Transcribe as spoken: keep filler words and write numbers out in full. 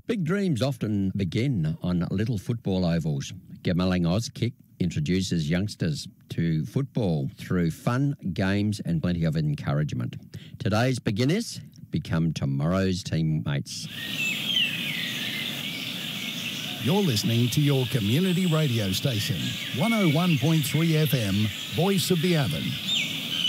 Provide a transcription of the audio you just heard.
Big dreams often begin on little football ovals. Gamelling Auskick introduces youngsters to football through fun, games and plenty of encouragement. Today's beginners become tomorrow's teammates. You're listening to your community radio station, one oh one point three F M, Voice of the Avon.